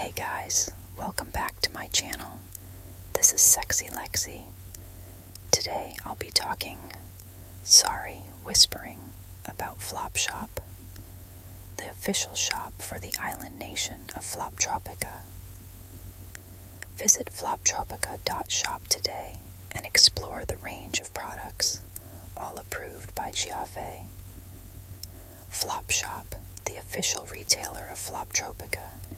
Hey guys, welcome back to my channel. This is Sexy Lexi. Today I'll be whispering about Flopshop, the official shop for the island nation of Floptropica. Visit floptropica.shop today and explore the range of products, all approved by Giave. Flopshop, the official retailer of Floptropica,